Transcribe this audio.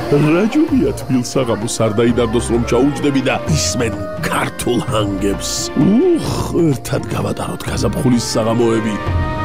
რაჯობია თბილსაღამოს არ დაიდარდოს რომ ჩაუჯდები და ისმენ ქართულ ჰანგებს. ერთად გავატაროთ გაზაფხულის საღამოები.